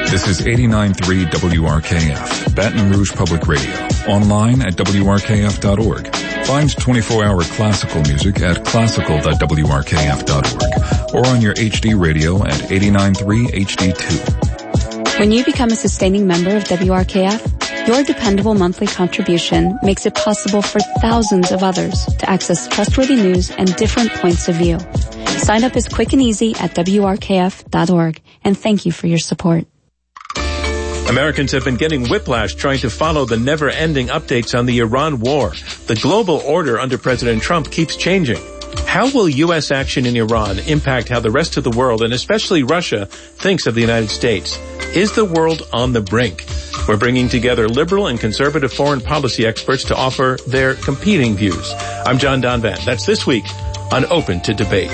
This is 89.3 WRKF, Baton Rouge Public Radio. Online at WRKF.org. Find 24-hour classical music at classical.WRKF.org or on your HD radio at 89.3 HD2. When you become a sustaining member of WRKF, your dependable monthly contribution makes it possible for thousands of others to access trustworthy news and different points of view. Sign up is quick and easy at WRKF.org, and thank you for your support. Americans have been getting whiplash trying to follow the never-ending updates on the Iran war. The global order under President Trump keeps changing. How will U.S. action in Iran impact how the rest of the world, and especially Russia, thinks of the United States? Is the world on the brink? We're bringing together liberal and conservative foreign policy experts to offer their competing views. I'm John Donvan. That's this week on Open to Debate.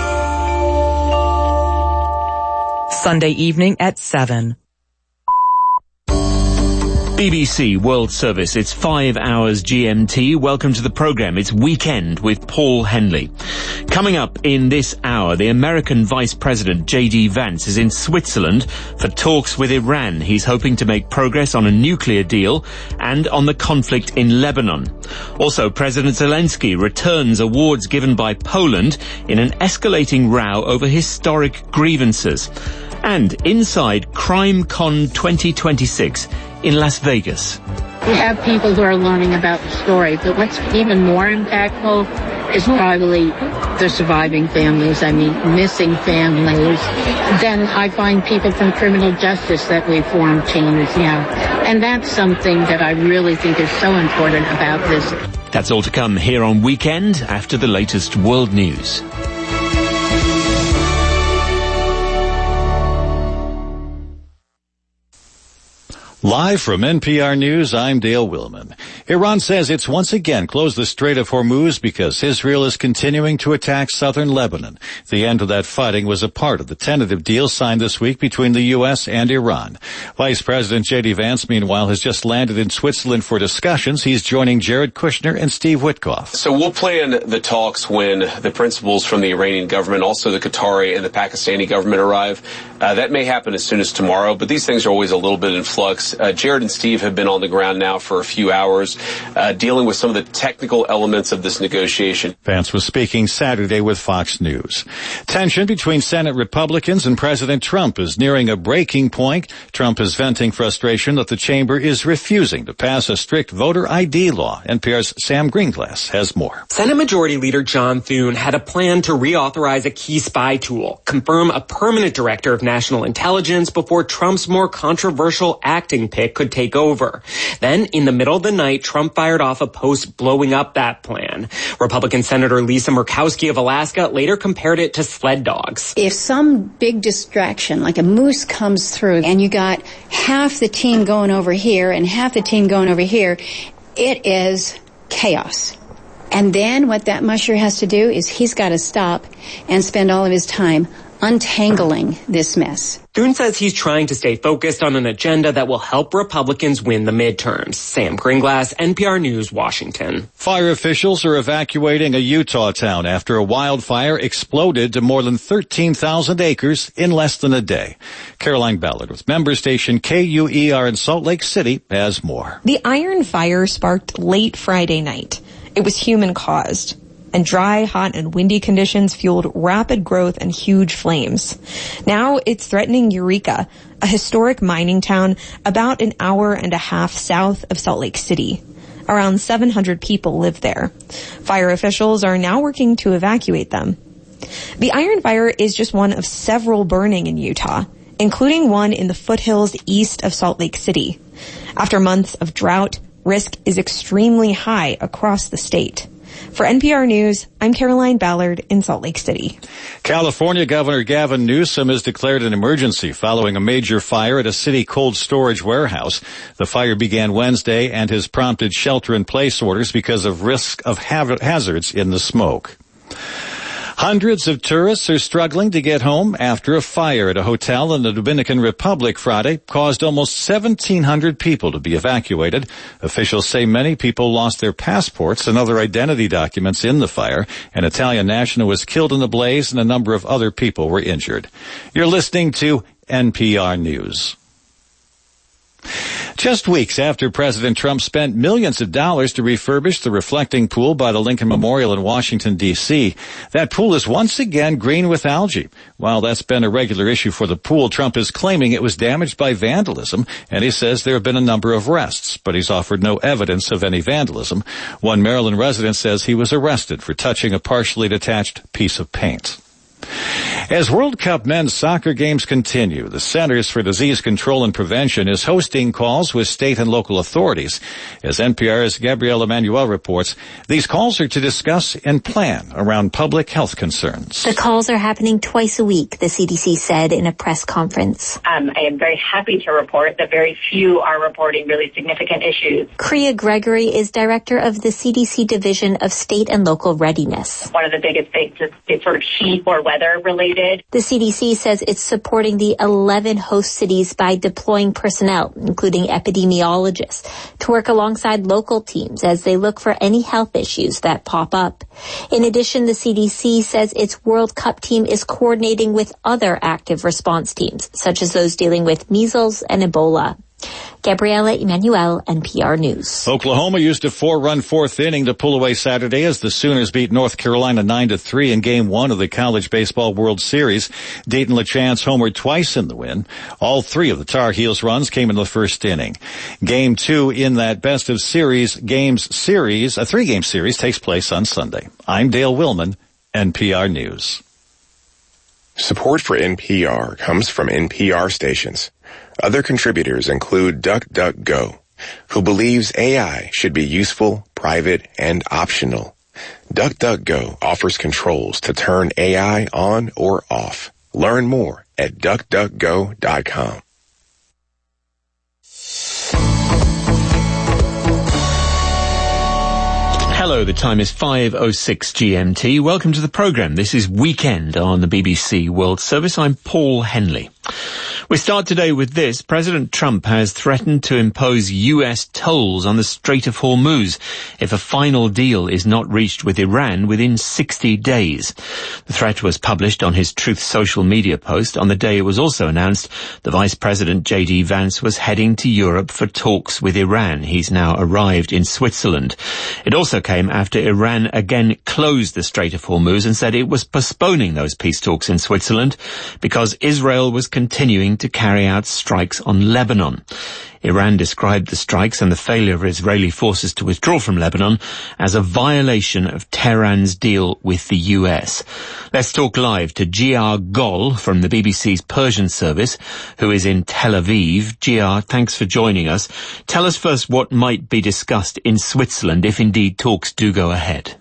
Sunday evening at 7. BBC World Service. It's 5 hours GMT. Welcome to the program. It's Weekend with Paul Henley. Coming up in this hour, the American Vice President J.D. Vance is in Switzerland for talks with Iran. He's hoping to make progress on a nuclear deal and on the conflict in Lebanon. Also, President Zelensky returns awards given by Poland in an escalating row over historic grievances. And inside CrimeCon 2026 in Las Vegas. We have people who are learning about the story, but what's even more impactful is probably the surviving families, missing families. Then I find people from criminal justice that we form teams now. And that's something that I really think is so important about this. That's all to come here on Weekend after the latest world news. Live from NPR News, I'm Dale Willman. Iran says it's once again closed the Strait of Hormuz because Israel is continuing to attack southern Lebanon. The end of that fighting was a part of the tentative deal signed this week between the U.S. and Iran. Vice President J.D. Vance, meanwhile, has just landed in Switzerland for discussions. He's joining Jared Kushner and Steve Witkoff. So we'll plan the talks when the principals from the Iranian government, also the Qatari and the Pakistani government arrive. That may happen as soon as tomorrow, but these things are always a little bit in flux. Jared and Steve have been on the ground now for a few hours, dealing with some of the technical elements of this negotiation. Vance was speaking Saturday with Fox News. Tension between Senate Republicans and President Trump is nearing a breaking point. Trump is venting frustration that the chamber is refusing to pass a strict voter ID law. NPR's Sam Greenglass has more. Senate Majority Leader John Thune had a plan to reauthorize a key spy tool, confirm a permanent director of national intelligence before Trump's more controversial acting pick could take over. Then, in the middle of the night, Trump fired off a post blowing up that plan. Republican Senator Lisa Murkowski of Alaska later compared it to sled dogs. If some big distraction, like a moose, comes through and you got half the team going over here and half the team going over here, it is chaos. And then what that musher has to do is he's got to stop and spend all of his time untangling this mess. Thune says he's trying to stay focused on an agenda that will help Republicans win the midterms. Sam Greenglass, NPR News, Washington. Fire officials are evacuating a Utah town after a wildfire exploded to more than 13,000 acres in less than a day. Caroline Ballard with member station KUER in Salt Lake City has more. The Iron Fire sparked late Friday night. It was human-caused. And dry, hot, and windy conditions fueled rapid growth and huge flames. Now it's threatening Eureka, a historic mining town about an hour and a half south of Salt Lake City. Around 700 people live there. Fire officials are now working to evacuate them. The Iron Fire is just one of several burning in Utah, including one in the foothills east of Salt Lake City. After months of drought, risk is extremely high across the state. For NPR News, I'm Caroline Ballard in Salt Lake City. California Governor Gavin Newsom has declared an emergency following a major fire at a city cold storage warehouse. The fire began Wednesday and has prompted shelter-in-place orders because of risk of hazards in the smoke. Hundreds of tourists are struggling to get home after a fire at a hotel in the Dominican Republic Friday caused almost 1,700 people to be evacuated. Officials say many people lost their passports and other identity documents in the fire. An Italian national was killed in the blaze and a number of other people were injured. You're listening to NPR News. Just weeks after President Trump spent millions of dollars to refurbish the reflecting pool by the Lincoln Memorial in Washington, D.C., that pool is once again green with algae. While that's been a regular issue for the pool, Trump is claiming it was damaged by vandalism, and he says there have been a number of arrests, but he's offered no evidence of any vandalism. One Maryland resident says he was arrested for touching a partially detached piece of paint. As World Cup men's soccer games continue, the Centers for Disease Control and Prevention is hosting calls with state and local authorities. As NPR's Gabrielle Emanuel reports, these calls are to discuss and plan around public health concerns. The calls are happening twice a week, the CDC said in a press conference. I am very happy to report that very few are reporting really significant issues. Kriya Gregory is director of the CDC Division of State and Local Readiness. One of the biggest things is sort of heat or weather related. The CDC says it's supporting the 11 host cities by deploying personnel, including epidemiologists, to work alongside local teams as they look for any health issues that pop up. In addition, the CDC says its World Cup team is coordinating with other active response teams, such as those dealing with measles and Ebola. Gabriela Emanuel, NPR News. Oklahoma used a 4-run fourth inning to pull away Saturday as the Sooners beat North Carolina 9-3 in Game 1 of the College Baseball World Series. Dayton LeChance homered twice in the win. All three of the Tar Heels runs came in the first inning. Game 2 in that best of games series, a 3-game series, takes place on Sunday. I'm Dale Willman, NPR News. Support for NPR comes from NPR stations. Other contributors include DuckDuckGo, who believes AI should be useful, private, and optional. DuckDuckGo offers controls to turn AI on or off. Learn more at DuckDuckGo.com. Hello, the time is 5:06 GMT. Welcome to the program. This is Weekend on the BBC World Service. I'm Paul Henley. We start today with this. President Trump has threatened to impose U.S. tolls on the Strait of Hormuz if a final deal is not reached with Iran within 60 days. The threat was published on his Truth social media post. On the day it was also announced the Vice President J.D. Vance was heading to Europe for talks with Iran. He's now arrived in Switzerland. It also came after Iran again closed the Strait of Hormuz and said it was postponing those peace talks in Switzerland because Israel was continuing to carry out strikes on Lebanon. Iran described the strikes and the failure of Israeli forces to withdraw from Lebanon as a violation of Tehran's deal with the US. Let's talk live to Gia Gol from the BBC's Persian service, who is in Tel Aviv. Gia, thanks for joining us. Tell us first what might be discussed in Switzerland if indeed talks do go ahead.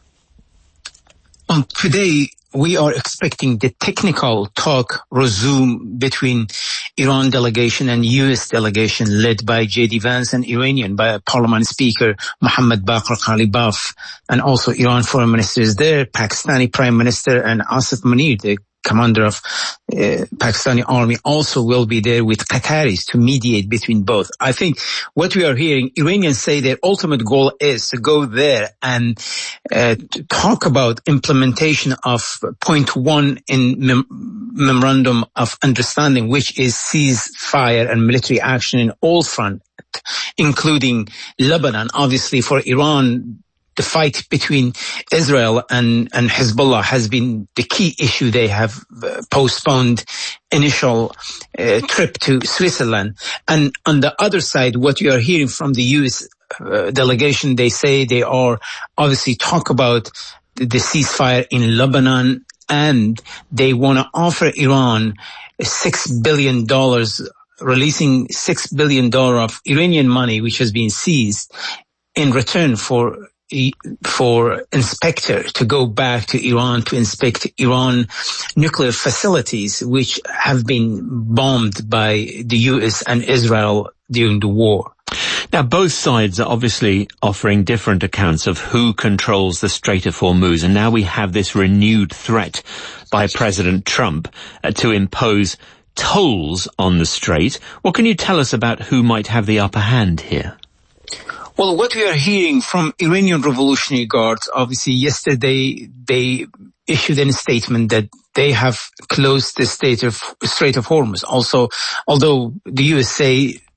Today, we are expecting the technical talk resume between Iran delegation and U.S. delegation led by J.D. Vance and Iranian by Parliament Speaker Mohammad Baqir Ghalibaf, and also Iran Foreign Minister is there, Pakistani Prime Minister and Asif Munir, the commander of Pakistani army, also will be there with Qataris to mediate between both. I think what we are hearing, Iranians say their ultimate goal is to go there and talk about implementation of point 1 in Memorandum of Understanding, which is ceasefire and military action in all fronts, including Lebanon. Obviously, for Iran, the fight between Israel and Hezbollah has been the key issue. They have postponed initial trip to Switzerland. And on the other side, what you are hearing from the U.S. Delegation, they say they are obviously talk about the ceasefire in Lebanon, and they want to offer Iran $6 billion, releasing $6 billion of Iranian money, which has been seized, in return for inspector to go back to Iran to inspect Iran nuclear facilities, which have been bombed by the U.S. and Israel during the war. Now, both sides are obviously offering different accounts of who controls the Strait of Hormuz, and now we have this renewed threat by President Trump to impose tolls on the strait. What can you tell us about who might have the upper hand here? Well, what we are hearing from Iranian Revolutionary Guards, obviously yesterday they issued a statement that they have closed the Strait of Hormuz. Also, although the U.S. say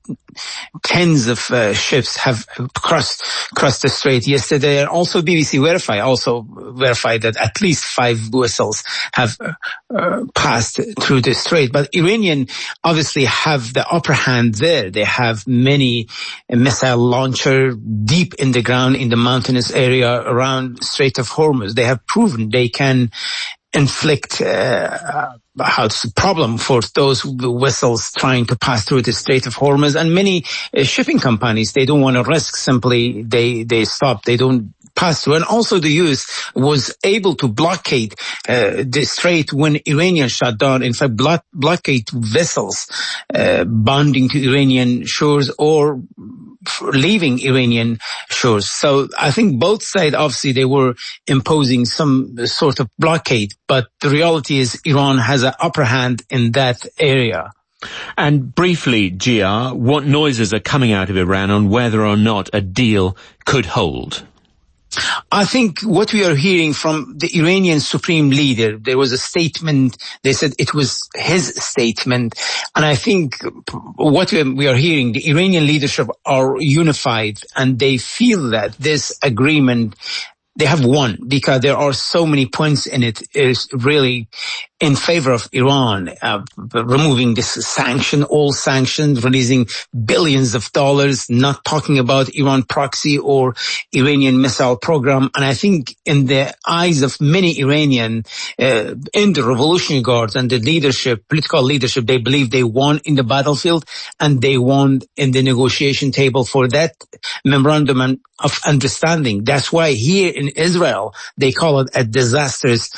tens of ships have crossed the strait yesterday, and also BBC verified that at least 5 vessels have passed through the strait. But Iranian obviously have the upper hand there. They have many missile launcher deep in the ground in the mountainous area around Strait of Hormuz. They have proven they can inflict problem for those vessels trying to pass through the Strait of Hormuz. And many shipping companies, they don't want to risk, simply they stop, they don't pass through. And also the U.S. was able to blockade the strait when Iranians shut down. In fact, blockade vessels bounding to Iranian shores or leaving Iranian shores. So I think both sides, obviously, they were imposing some sort of blockade, but the reality is Iran has an upper hand in that area. And briefly, Gia, what noises are coming out of Iran on whether or not a deal could hold? I think what we are hearing from the Iranian supreme leader, there was a statement, they said it was his statement, and I think what we are hearing, the Iranian leadership are unified, and they feel that this agreement, they have won, because there are so many points in it is really in favor of Iran, removing this all sanctions, releasing billions of dollars, not talking about Iran proxy or Iranian missile program. And I think in the eyes of many Iranian, in the Revolutionary Guards and the leadership, political leadership, they believe they won in the battlefield and they won in the negotiation table for that memorandum of understanding. That's why here in Israel, they call it a disastrous,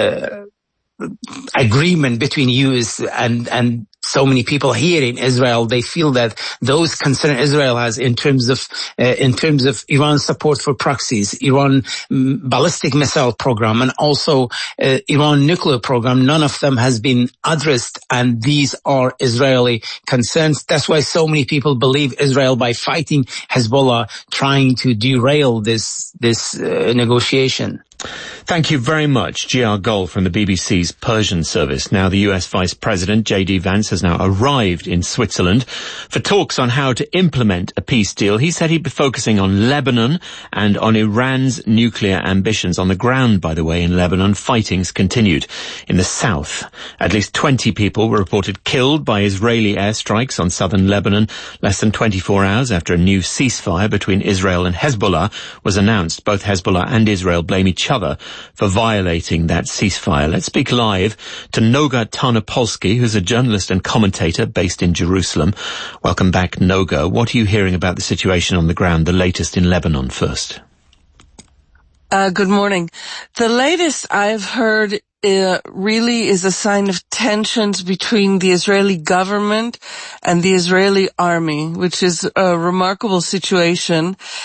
agreement between U.S. and so many people here in Israel. They feel that those concerns Israel has in terms of Iran's support for proxies, Iran ballistic missile program, and also Iran nuclear program, none of them has been addressed, and these are Israeli concerns. That's why so many people believe Israel, by fighting Hezbollah, trying to derail this negotiation. Thank you very much, G.R. Goll from the BBC's Persian service. Now, the US Vice President, J.D. Vance, has now arrived in Switzerland for talks on how to implement a peace deal. He said he'd be focusing on Lebanon and on Iran's nuclear ambitions. On the ground, by the way, in Lebanon, fighting's continued. In the south, at least 20 people were reported killed by Israeli airstrikes on southern Lebanon less than 24 hours after a new ceasefire between Israel and Hezbollah was announced. Both Hezbollah and Israel blame each other for violating that ceasefire. Let's speak live to Noga Tarnopolsky, who's a journalist and commentator based in Jerusalem. Welcome back, Noga. What are you hearing about the situation on the ground, the latest in Lebanon first? Good morning. The latest I've heard really is a sign of tensions between the Israeli government and the Israeli army, which is a remarkable situation.